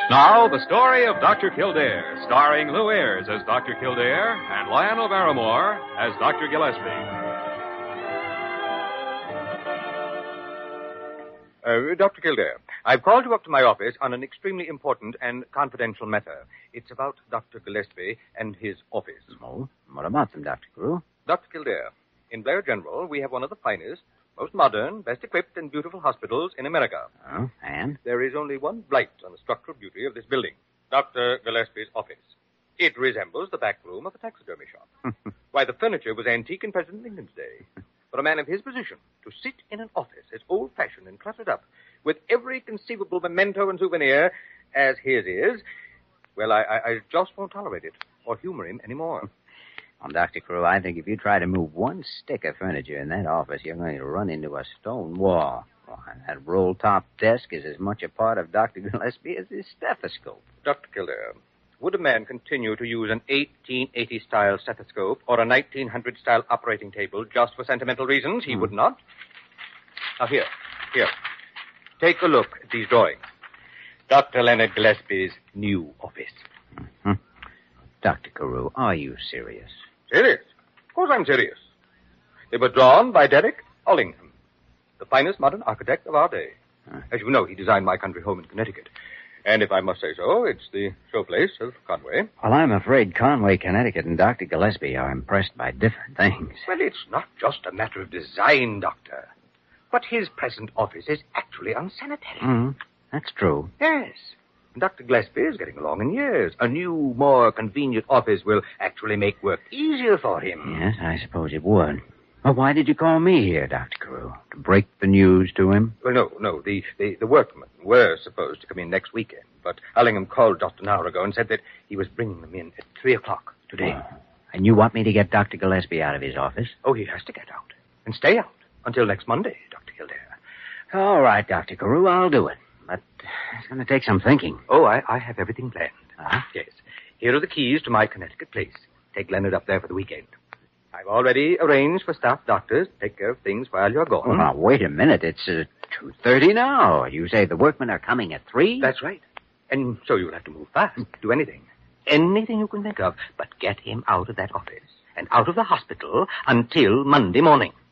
Now, the story of Dr. Kildare, starring Lou Ayres as Dr. Kildare and Lionel Barrymore as Dr. Gillespie. Dr. Kildare, I've called you up to my office on an extremely important and confidential matter. It's about Dr. Gillespie and his office. Oh, what about them, Dr. Carew? Dr. Kildare, in Blair General, we have one of the finest, most modern, best equipped, and beautiful hospitals in America. Oh, and? There is only one blight on the structural beauty of this building, Dr. Gillespie's office. It resembles the back room of a taxidermy shop. Why, the furniture was antique in President Lincoln's day. For a man of his position to sit in an office as old-fashioned and cluttered up with every conceivable memento and souvenir as his is, well, I just won't tolerate it or humor him anymore. Well, Dr. Carew, I think if you try to move one stick of furniture in that office, you're going to run into a stone wall. Well, that roll-top desk is as much a part of Dr. Gillespie as his stethoscope. Dr. Kildare, would a man continue to use an 1880-style stethoscope or a 1900-style operating table just for sentimental reasons? He would not. Now, here. Take a look at these drawings. Dr. Leonard Gillespie's new office. Mm-hmm. Dr. Carew, are you serious? Serious? Of course I'm serious. They were drawn by Derek Ollingham, the finest modern architect of our day. As you know, he designed my country home in Connecticut. And if I must say so, it's the showplace of Conway. Well, I'm afraid Conway, Connecticut and Dr. Gillespie are impressed by different things. Well, it's not just a matter of design, Doctor. But his present office is actually unsanitary. That's true. Yes. Dr. Gillespie is getting along in years. A new, more convenient office will actually make work easier for him. Yes, I suppose it would. Well, why did you call me here, Dr. Carew? To break the news to him? Well, no. The workmen were supposed to come in next weekend, but Allingham called just an hour ago and said that he was bringing them in at 3 o'clock today. Oh. And you want me to get Dr. Gillespie out of his office? Oh, he has to get out. And stay out until next Monday, Dr. Kildare. All right, Dr. Carew, I'll do it. But it's going to take some thinking. Oh, I have everything planned. Uh-huh. Yes. Here are the keys to my Connecticut place. Take Leonard up there for the weekend. I've already arranged for staff doctors to take care of things while you're gone. Oh, now, wait a minute. It's 2:30 now. You say the workmen are coming at 3? That's right. And so you'll have to move fast. Do anything. Anything you can think of. But get him out of that office and out of the hospital until Monday morning.